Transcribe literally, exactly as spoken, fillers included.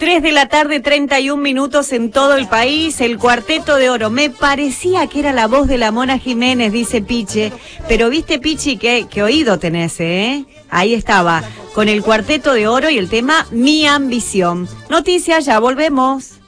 tres de la tarde, treinta y un minutos en todo el país, el Cuarteto de Oro. Me parecía que era la voz de la Mona Jiménez, dice Piche, pero viste, Pichi, qué, qué oído tenés, ¿eh? Ahí estaba, con el Cuarteto de Oro y el tema Mi Ambición. Noticias, ya volvemos.